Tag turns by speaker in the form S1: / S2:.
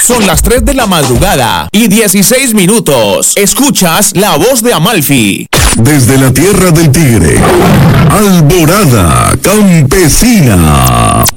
S1: Son las 3 de la madrugada y 16 minutos. Escuchas la voz de Amalfi.
S2: Desde la tierra del Tigre, Alborada Campesina.